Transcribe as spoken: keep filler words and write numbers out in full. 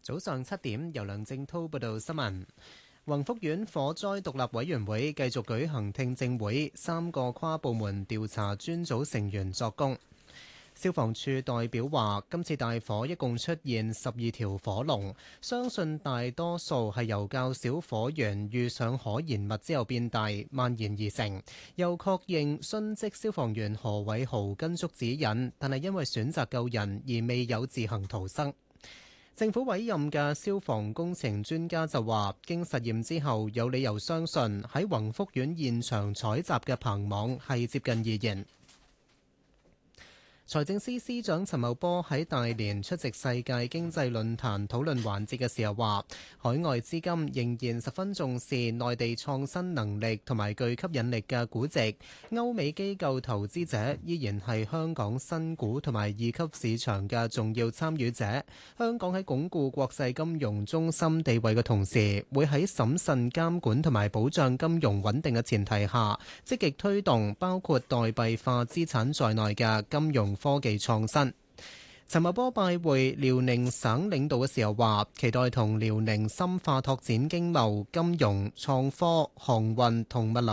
早上七點，由梁正滔報道新聞。宏福苑火災獨立委員會繼續舉行聽證會，三個跨部門調查專組成員作供。消防處代表話，今次大火一共出現十二條火龍，相信大多數係由較小火源遇上可燃物之後變大，蔓延而成。又確認殉職消防員何偉豪跟足指引，但係因為選擇救人而未有自行逃生。政府委任嘅消防工程專家就話，經實驗之後，有理由相信喺宏福苑現場採集嘅棚網係接近易燃。財政司司長陳茂波喺大連出席世界經濟論壇討論環節嘅時候話，海外資金仍然十分重視內地創新能力同埋具吸引力嘅估值，歐美機構投資者依然係香港新股同埋二級市場嘅重要參與者。香港喺鞏固國際金融中心地位嘅同時，會喺審慎監管同埋保障金融穩定嘅前提下，積極推動包括代幣化資產在內嘅金融科技創新。陳茂波拜會遼寧省領導嘅時候話，期待同遼寧深化拓展經貿、金融、創科、航運同物流